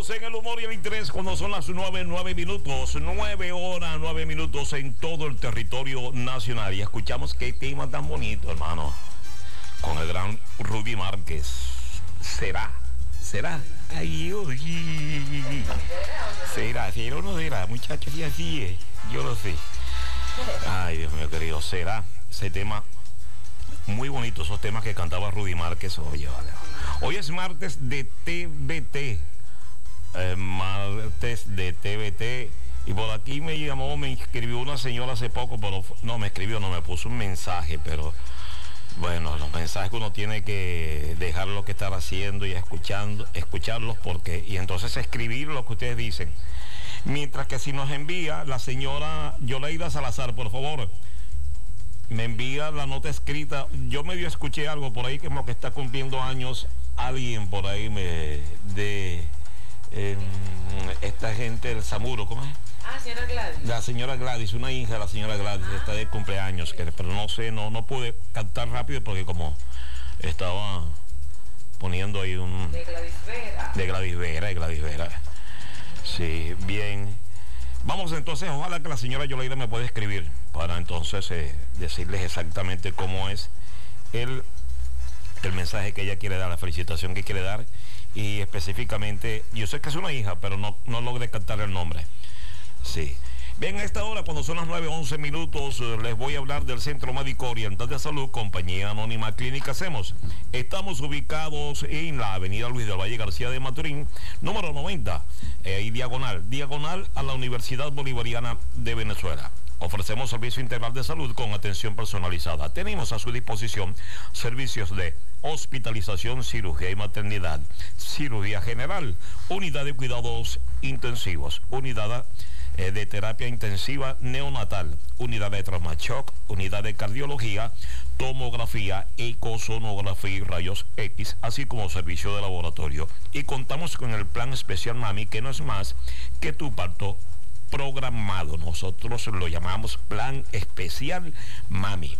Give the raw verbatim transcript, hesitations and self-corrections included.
Seguimos en el humor y el interés cuando son las nueve, nueve minutos, nueve horas, nueve minutos en todo el territorio nacional. Y escuchamos qué tema tan bonito, hermano, con el gran Rudy Márquez. Será, será. Ay, uy. Será, será o no será, muchachos, y así es, yo lo sé. Ay, Dios mío querido, será ese tema muy bonito, esos temas que cantaba Rudy Márquez. Oye, vale. Hoy es martes de T V T. Eh, martes de T V T. Y por aquí me llamó, me escribió una señora hace poco, pero no me escribió, no me puso un mensaje, pero bueno, los mensajes que uno tiene que dejar lo que estar haciendo y escuchando, escucharlos, porque, y entonces escribir lo que ustedes dicen. Mientras que si nos envía la señora Yoleida Salazar, por favor, me envía la nota escrita. Yo medio escuché algo por ahí, que como que está cumpliendo años alguien por ahí me de eh, esta gente del Samuro, ¿cómo es? Ah, señora Gladys. La señora Gladys, una hija de la señora Gladys, ah, está de cumpleaños, que, pero no sé, no, no pude cantar rápido porque como estaba poniendo ahí un... De Gladys Vera. De Gladys Vera, de Gladys Vera. Sí, bien. Vamos entonces, ojalá que la señora Yoleida me pueda escribir para entonces eh, decirles exactamente cómo es el, el mensaje que ella quiere dar, la felicitación que quiere dar, y específicamente, yo sé que es una hija, pero no, no logré captar el nombre. Sí. Bien, a esta hora, cuando son las nueve, once minutos, les voy a hablar del Centro Médico Oriental de Salud, Compañía Anónima Clínica Hacemos. Estamos ubicados en la avenida Luis del Valle García de Maturín, número noventa, eh, y diagonal, diagonal a la Universidad Bolivariana de Venezuela. Ofrecemos servicio integral de salud con atención personalizada. Tenemos a su disposición servicios de hospitalización, cirugía y maternidad, cirugía general, unidad de cuidados intensivos, unidad eh, de terapia intensiva neonatal, unidad de trauma shock, unidad de cardiología, tomografía, ecosonografía y rayos X, así como servicio de laboratorio. Y contamos con el plan especial Mami, que no es más que tu parto programado. Nosotros lo llamamos plan especial Mami.